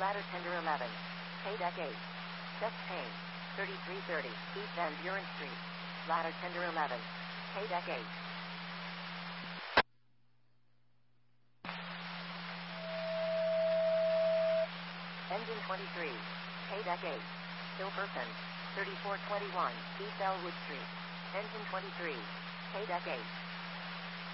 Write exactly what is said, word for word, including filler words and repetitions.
Ladder Tender eleven. Paydeck eight. Chest Pain. thirty-three thirty. East Van Buren Street. Ladder Tender eleven. Paydeck eight. Engine twenty-three. Paydeck eight. Hill Person. thirty-four twenty-one. East Elwood Street. Engine twenty-three. Paydeck eight.